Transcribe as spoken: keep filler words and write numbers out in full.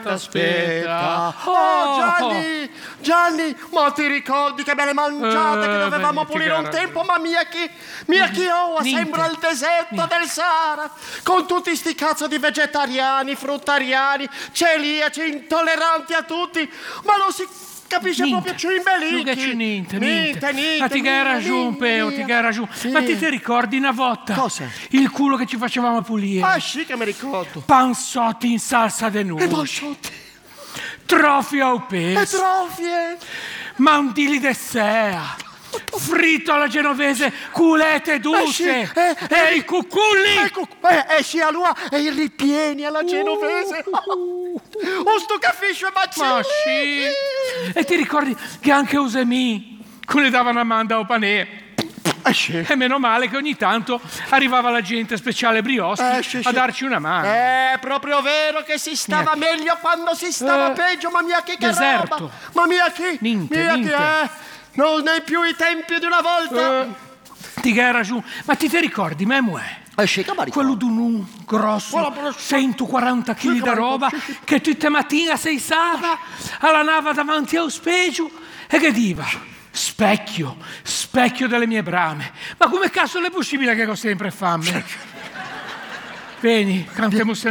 Aspetta. Oh, Gianni, Gianni, ma ti ricordi che belle mangiate Eh, che dovevamo beh, pulire un cara. tempo? Ma mia chi, mia chi oh, Niente. sembra il deserto del Sahara, con tutti sti cazzo di vegetariani, fruttariani, celiaci, intolleranti a tutti, ma non si capisce Niente. proprio cimbellicchi. Non c'è niente, niente. niente, niente. Ma ti che hai niente, ragione, Peo, niente. ti che hai ragione. Sì. Ma ti ti ricordi una volta? Cosa? Il culo che ci facevamo pulire. Ah, sì che mi ricordo. Panzotti in salsa de E nuovo. bosciotti, Trofio au e peso. trofie. Mandili de sea. Fritto alla genovese, culete Eh, sì, duce. eh, E i cuculli. Ecco, eh, eh, sì, allora, e i ripieni alla genovese. Oh, sto caffiscio e baccelli. Ma sì. E ti ricordi che anche Usemi le davano a manda o panè? Eh, sì. E meno male che ogni tanto arrivava la gente speciale Brioschi Eh, sì, a sì. darci una mano. È proprio vero che si stava Mia- meglio quando si stava Eh, peggio, ma mia che, che deserto. roba. Ma mia chi? Niente, mia niente. chi è? Non è più i tempi di una volta. Eh, ti che hai ragione. Ma ti ti ricordi, Memo è? Eh, sì, che mi ricordo. Quello d'un un grosso, Quello per- centoquaranta chili Sì, da che mi roba, ricordo, sì, sì. che tutte mattina si stava alla nava davanti allo specchio e che diva, specchio, specchio delle mie brame. Ma come cazzo è possibile che ho sempre fame? Vieni, cantiamo